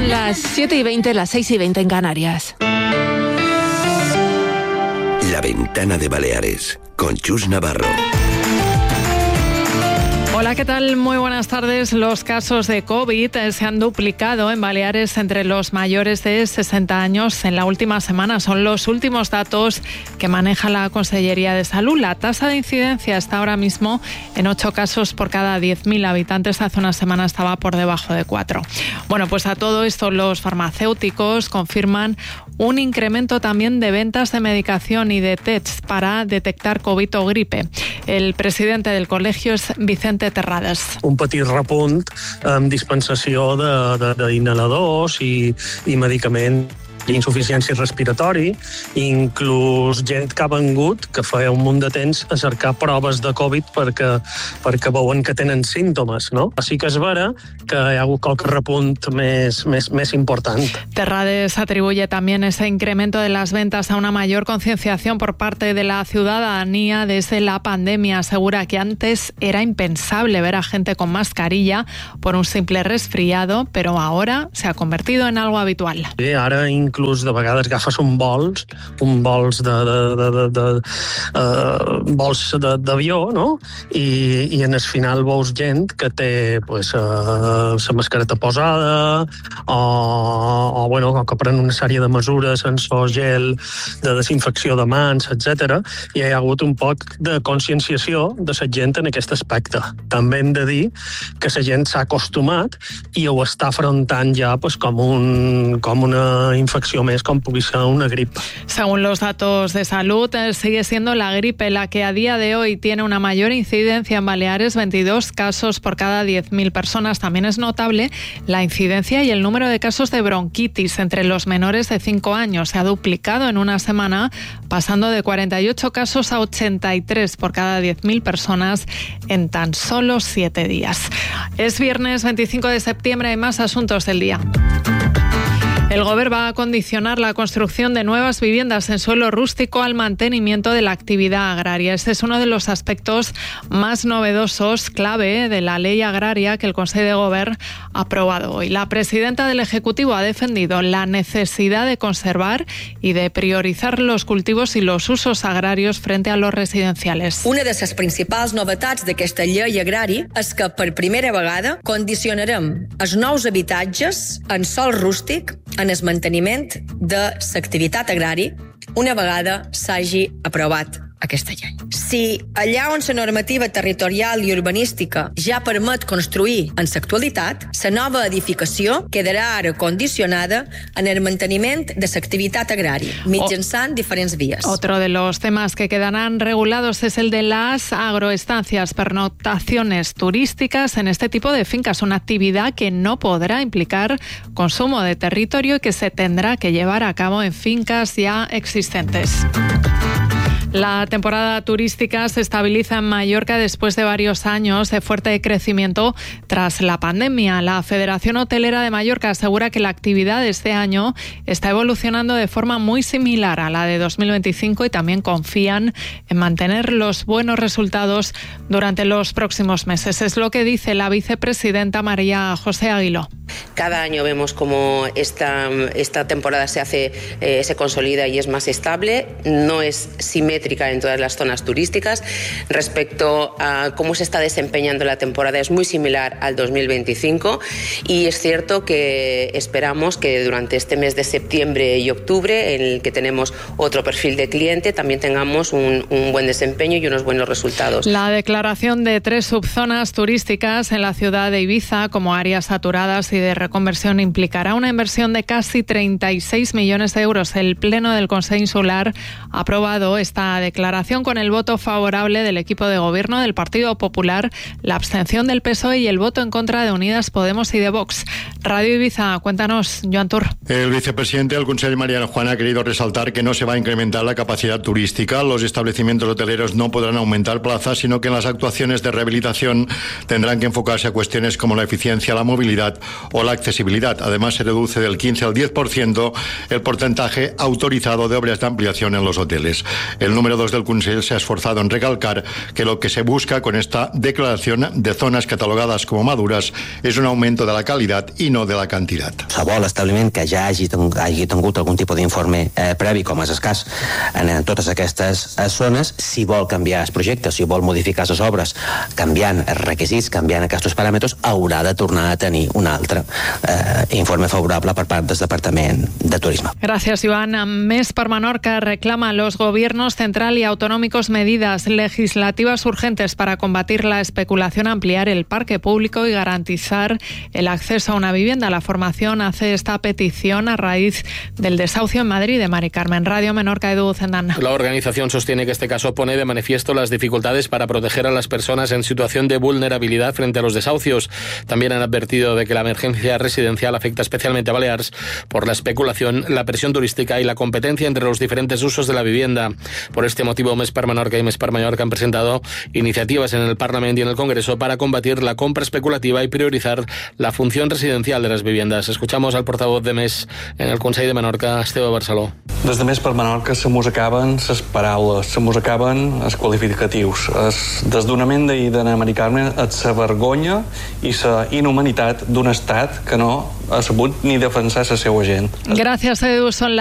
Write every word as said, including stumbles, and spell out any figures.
Son las siete y veinte, las seis y veinte en Canarias. La Ventana de Baleares, con Chus Navarro. Hola, ¿qué tal? Muy buenas tardes. Los casos de COVID se han duplicado en Baleares entre los mayores de sesenta años en la última semana. Son los últimos datos que maneja la Consellería de Salud. La tasa de incidencia está ahora mismo en ocho casos por cada diez mil habitantes. Hace una semana estaba por debajo de cuatro. Bueno, pues a todo esto los farmacéuticos confirman un incremento también de ventas de medicación y de tests para detectar COVID o gripe. El presidente del colegio es Vicente Terrades. Un petit repunt amb dispensació d'inhaladors i, i medicaments d'insuficiència respiratori, inclús gent que ha vengut, que feia un munt de temps, a cercar proves de Covid perquè, perquè veuen que tenen símptomes, no? Així que és vera que hi ha hagut qualque repunt més, més, més important. Terrades atribuye también ese incremento de las ventas a una mayor concienciación por parte de la ciudadanía desde la pandemia. Asegura que antes era impensable ver a gente con mascarilla por un simple resfriado, pero ahora se ha convertido en algo habitual. Sí, ara inclús de vegades agafes un vols, un vols de, de, de, de, de uh, vols d'avió, no? I, i en el final veus gent que té pues, uh, la mascareta posada o, o, bueno, que pren una sèrie de mesures sense gel, de desinfecció de mans, etcètera. I hi ha hagut un poc de conscienciació de la gent en aquest aspecte. També hem de dir que la gent s'ha acostumat i ho està afrontant ja pues, com, un, com una infecció més, com pugui ser una gripe. Según los datos de salud, sigue siendo la gripe la que a día de hoy tiene una mayor incidencia en Baleares, veintidós casos por cada diez mil personas. También es notable la incidencia y el número de casos de bronquitis entre los menores de cinco años. Se ha duplicado en una semana, pasando de cuarenta y ocho casos a ochenta y tres por cada diez mil personas en tan solo siete días. Es viernes veinticinco de septiembre, hay más asuntos del día. El Gobierno va a condicionar la construcción de nuevas viviendas en suelo rústico al mantenimiento de la actividad agraria. Este es uno de los aspectos más novedosos, clave de la ley agraria que el Consejo de Gobierno ha aprobado hoy. La presidenta del Ejecutivo ha defendido la necesidad de conservar y de priorizar los cultivos y los usos agrarios frente a los residenciales. Una de les principals novetats d'aquesta llei agrària és que per primera vegada condicionarem els nous habitatges en sòl rústic en el manteniment de l'activitat agrària una vegada s'hagi aprovat aquesta llei. Si allà on la normativa territorial i urbanística ja permet construir en l'actualitat, la nova edificació quedarà ara condicionada en el manteniment de l'activitat agrària, mitjançant diferents vies. Otro de los temas que quedarán regulados es el de las agroestancias, pernoctaciones turísticas en este tipo de fincas, una actividad que no podrá implicar consumo de territorio y que se tendrá que llevar a cabo en fincas ya existentes. La temporada turística se estabiliza en Mallorca después de varios años de fuerte crecimiento tras la pandemia. La Federación Hotelera de Mallorca asegura que la actividad de este año está evolucionando de forma muy similar a la de dos mil veinticinco y también confían en mantener los buenos resultados durante los próximos meses. Es lo que dice la vicepresidenta María José Aguiló. Cada año vemos cómo esta, esta temporada se hace, eh, se consolida y es más estable. No es simétrica en todas las zonas turísticas. Respecto a cómo se está desempeñando la temporada, es muy similar al dos mil veinticinco y es cierto que esperamos que durante este mes de septiembre y octubre, en el que tenemos otro perfil de cliente, también tengamos un, un buen desempeño y unos buenos resultados. La declaración de tres subzonas turísticas en la ciudad de Ibiza como áreas saturadas y de reconversión implicará una inversión de casi treinta y seis millones de euros. El Pleno del Consejo Insular ha aprobado esta declaración con el voto favorable del equipo de gobierno del Partido Popular, la abstención del P S O E y el voto en contra de Unidas Podemos y de Vox. Radio Ibiza, cuéntanos, Joan Tur. El vicepresidente del Consejo, Mariano Juan, ha querido resaltar que no se va a incrementar la capacidad turística. Los establecimientos hoteleros no podrán aumentar plazas, sino que en las actuaciones de rehabilitación tendrán que enfocarse a cuestiones como la eficiencia, la movilidad o la la accesibilidad. Además, se reduce del quince al diez por ciento el porcentaje autorizado de obras de ampliación en los hoteles. El número dos del Consell se ha esforzado en recalcar que lo que se busca con esta declaración de zonas catalogadas como maduras és un augment de la qualitat i no de la quantitat. Qualsevol establiment que ja hagi, hagi tingut algun tipus d'informe eh, previ, com és el cas en, en totes aquestes eh, zones, si vol canviar els projectes, si vol modificar les obres, canviant els requisits, canviant aquests paràmetres, haurà de tornar a tenir un altre eh, informe favorable per part del Departament de Turisme. Gracias, Joan. Més per Menorca reclama a los gobiernos central y autonómicos medidas legislativas urgentes para combatir la especulación, ampliar el parque público y garantizar el acceso a una vivienda. La formación hace esta petición a raíz del desahucio en Madrid de Mari Carmen. Radio Menorca, Edu Zendana. La organización sostiene que este caso pone de manifiesto las dificultades para proteger a las personas en situación de vulnerabilidad frente a los desahucios. También han advertido de que la emergencia residencial afecta especialmente a Baleares por la especulación, la presión turística y la competencia entre los diferentes usos de la vivienda. Por este motivo, Més per Menorca y Més per Mallorca han presentado iniciativas en el Parlamento y en el Congreso para combatir la compra especulativa y priorizar la función residencial de las viviendas. Escuchamos al portavoz de Més en el Consell de Menorca, Esteve Barceló. Des de Més per Menorca se mos acaben les paraules, se mos acaben els qualificatius. El desdonament d'ahir de Mari Carmen és la vergonya i la inhumanitat d'un estat que no ha sabut ni defensar la seva gent. Gracias, Edu. Son